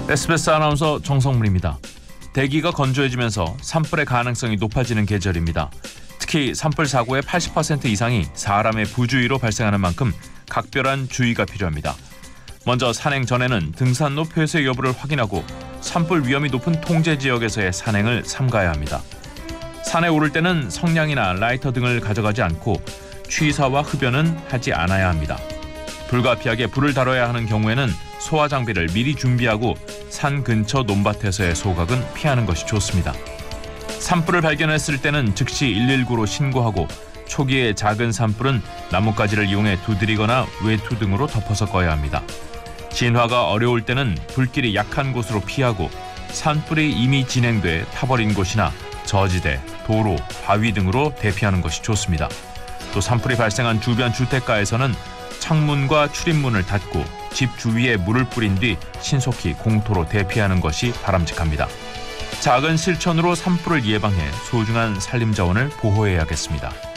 SBS 아나운서 정성문입니다. 대기가 건조해지면서 산불의 가능성이 높아지는 계절입니다. 특히 산불 사고의 80% 이상이 사람의 부주의로 발생하는 만큼 각별한 주의가 필요합니다. 먼저 산행 전에는 등산로 폐쇄 여부를 확인하고 산불 위험이 높은 통제 지역에서의 산행을 삼가야 합니다. 산에 오를 때는 성냥이나 라이터 등을 가져가지 않고 취사와 흡연은 하지 않아야 합니다. 불가피하게 불을 다뤄야 하는 경우에는 소화 장비를 미리 준비하고 산 근처 논밭에서의 소각은 피하는 것이 좋습니다. 산불을 발견했을 때는 즉시 119로 신고하고 초기에 작은 산불은 나뭇가지를 이용해 두드리거나 외투 등으로 덮어서 꺼야 합니다. 진화가 어려울 때는 불길이 약한 곳으로 피하고 산불이 이미 진행돼 타버린 곳이나 저지대, 도로, 바위 등으로 대피하는 것이 좋습니다. 또 산불이 발생한 주변 주택가에서는 창문과 출입문을 닫고 집 주위에 물을 뿌린 뒤 신속히 공터로 대피하는 것이 바람직합니다. 작은 실천으로 산불을 예방해 소중한 산림자원을 보호해야겠습니다.